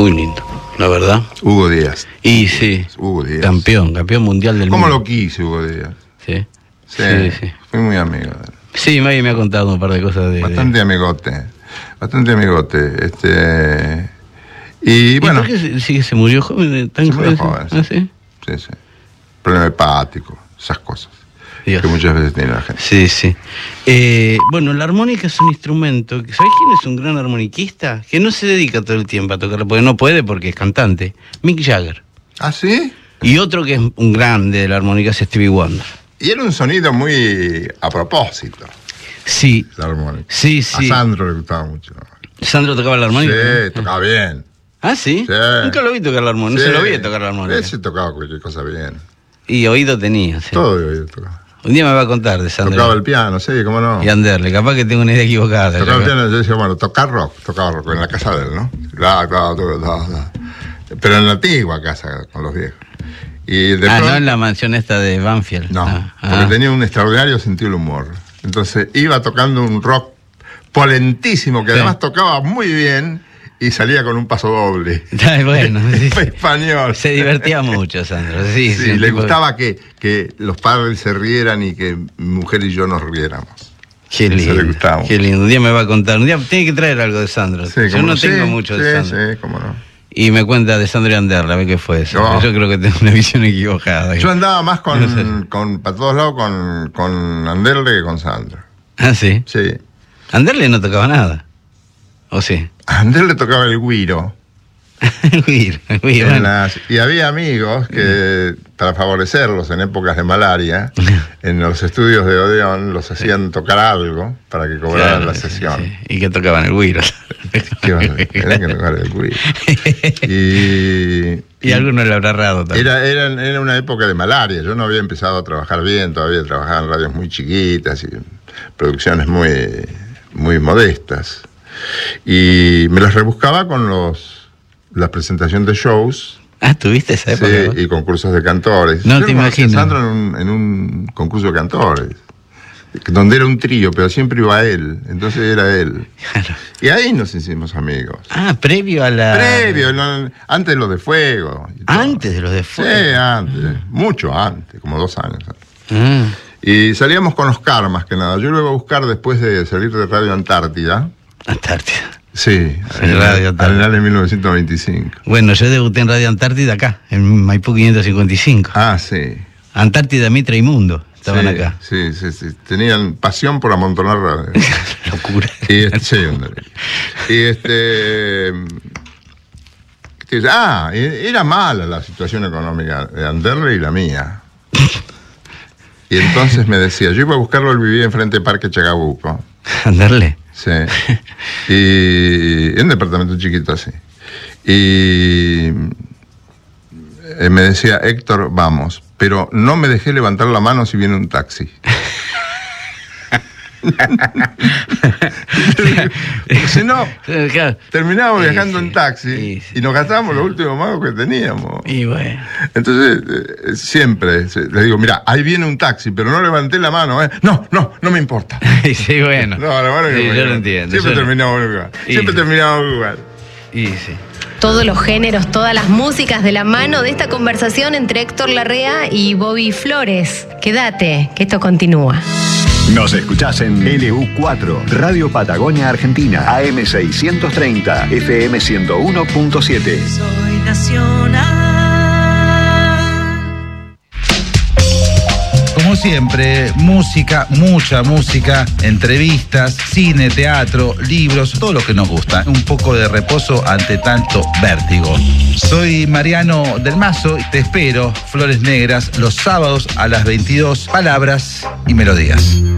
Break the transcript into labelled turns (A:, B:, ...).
A: muy lindo, la verdad.
B: Hugo Díaz.
A: Y sí,
B: Hugo Díaz.
A: campeón mundial del mundo.
B: ¿Cómo lo quise, Hugo Díaz?
A: Sí.
B: Sí. Fui muy amigo de él.
A: Sí, me ha contado un par de cosas de...
B: Bastante amigote. Y bueno...
A: ¿Por qué se murió joven? ¿Tan
B: se murió
A: joven?
B: joven, sí.
A: ¿Ah, sí?
B: Sí. Problema hepático, esas cosas.
A: Dios.
B: Que muchas veces tiene la gente.
A: Sí. Bueno, la armónica es un instrumento. ¿Sabes quién es un gran armoniquista? Que no se dedica todo el tiempo a tocarlo, porque no puede, porque es cantante. Mick Jagger.
B: ¿Ah, sí?
A: Y otro que es un grande de la armónica es Stevie Wonder.
B: Y era un sonido muy a propósito.
A: Sí.
B: La armónica.
A: Sí.
B: A Sandro le gustaba mucho.
A: ¿Sandro tocaba la armónica?
B: Sí, tocaba bien.
A: ¿Ah, sí?
B: Sí.
A: Nunca lo vi tocar la armónica.
B: Sí.
A: No se lo vi tocar la armónica.
B: Ese tocaba cualquier cosa bien.
A: Y oído tenía, sí.
B: Todo de oído tocaba.
A: Un día me va a contar de Sandro.
B: Tocaba el piano, sí, cómo no.
A: Y Anderle, capaz que tengo una idea equivocada.
B: Tocaba el piano, yo decía, bueno, tocaba rock en la casa de él, ¿no? Claro. Pero en la antigua casa, con los viejos. Y de pronto,
A: no en la mansión esta de Banfield.
B: No, porque tenía un extraordinario sentido del humor. Entonces iba tocando un rock polentísimo, que además tocaba muy bien, y salía con un paso doble.
A: Bueno, sí.
B: Español.
A: Se divertía mucho, Sandro. Sí,
B: le gustaba que los padres se rieran y que mi mujer y yo nos riéramos.
A: Qué lindo.
B: Eso le gustaba mucho.
A: Qué lindo. Un día me va a contar. Un día tiene que traer algo de Sandro.
B: Sí,
A: yo no tengo mucho de Sandro.
B: Sí, cómo no.
A: Y me cuenta de Sandro y Anderle, a ver qué fue eso.
B: No.
A: Yo creo que tengo una visión equivocada.
B: Yo andaba más para todos lados con Anderle que con Sandro.
A: ¿Ah, sí?
B: Sí.
A: Anderle no tocaba nada. ¿O sí?
B: A Anderle tocaba el güiro. Y había amigos que, para favorecerlos en épocas de malaria, en los estudios de Odeón los hacían tocar algo para que cobraran la sesión.
A: Sí. Y que tocaban el güiro.
B: Era que tocar el güiro.
A: Y alguno le habrá errado también.
B: Era una época de malaria. Yo no había empezado a trabajar bien, todavía trabajaba en radios muy chiquitas y producciones muy modestas. Y me las rebuscaba con la presentación de shows.
A: Ah, ¿tuviste esa época?
B: Sí, y concursos de cantores.
A: No te imagino.
B: Sandro en un concurso de cantores, donde era un trío, pero siempre iba él, entonces era él.
A: Claro.
B: Y ahí nos hicimos amigos.
A: Ah, previo a la...
B: Antes de los de Fuego.
A: ¿Antes de los de Fuego?
B: Sí, antes, mucho antes, como 2 años antes. Y salíamos con los karmas, que nada. Yo lo iba a buscar después de salir de Radio Antártida.
A: Antártida.
B: Sí, en Radio Antártida. En 1925.
A: Bueno, yo debuté en Radio Antártida acá, en Maipú 555.
B: Ah, sí.
A: Antártida, Mitra y Mundo estaban acá.
B: Sí. Tenían pasión por amontonar radio.
A: Locura.
B: Era mala la situación económica de Anderle y la mía. Y entonces me decía, yo iba a buscarlo, él vivía enfrente de Parque Chacabuco.
A: ¿Anderle?
B: Sí. Y en un departamento chiquito así. Y me decía, Héctor, vamos, pero no me dejé levantar la mano si viene un taxi. Porque si no, terminábamos viajando en taxi y nos gastábamos los últimos magos que teníamos.
A: Y bueno.
B: Entonces, siempre le digo, mira, ahí viene un taxi, pero no levanté la mano, ¿eh? No me importa.
A: Sí, bueno.
B: No, la mano
A: sí, yo lo entiendo.
B: Siempre terminamos en lugar.
A: Y sí.
C: Todos los géneros, todas las músicas de la mano de esta conversación entre Héctor Larrea y Bobby Flores. Quédate, que esto continúa.
D: Nos escuchás en LU4, Radio Patagonia Argentina, AM 630, FM 101.7.
E: Soy nacional.
F: Como siempre, música, mucha música, entrevistas, cine, teatro, libros, todo lo que nos gusta. Un poco de reposo ante tanto vértigo. Soy Mariano del Mazo y te espero, Flores Negras, los sábados a las 22, palabras y melodías.